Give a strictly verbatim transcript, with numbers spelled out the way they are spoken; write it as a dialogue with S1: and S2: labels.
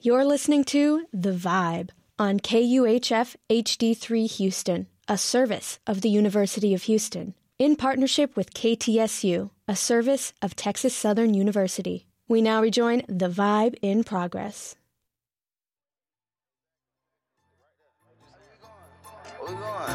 S1: You're listening to The Vibe on K U H F H D three Houston, a service of the University of Houston, in partnership with K T S U, a service of Texas Southern University. We now rejoin The Vibe in progress.
S2: Where we going?